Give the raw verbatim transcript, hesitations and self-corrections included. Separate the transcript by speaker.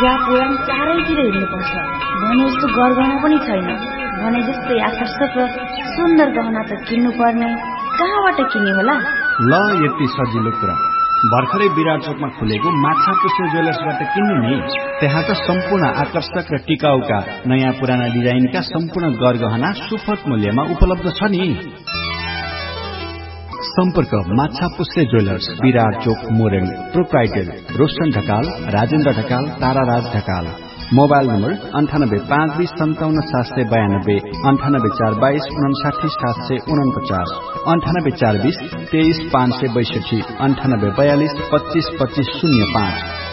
Speaker 1: पूजा पुराण चारैतिर हिँड्नुपर्छ भने जस्तो गरगहना पनि छैन। भने जस्तै आकर्षक र सुन्दर गहना त किन्नु पर्ने, कहाँबाट किन्ने होला?
Speaker 2: ल यति सजिलो कुरा, भर्खरै विराट चोकमा खुलेको माछा पुष्पे ज्वेलर्सबाट किन्नु नि। त्यहाँ त सम्पूर्ण आकर्षक र टिकाउका नयाँ पुराना डिजाइनका सम्पूर्ण गरगहना सुपथ मूल्यमा उपलब्ध छ नि। सम्पर्क माछा पुष्पे ज्वेलर्स, विराट चोक, मोरेङ। Proprietor Roshan Dhakal, Rajendra Dhakal, ताराराज Dhakal. Mobile number अन्ठानब्बे पाँच बिस सन्ताउन्न सात सय बयानब्बे, अन्ठानब्बे चार बाइस उनासाठी सात सय उनपचास, अन्ठानब्बे चार बिस तेइस पाँच सय बैसठी, अन्ठानब्बे बयालिस पच्चीस पच्चीस शून्य पाँच।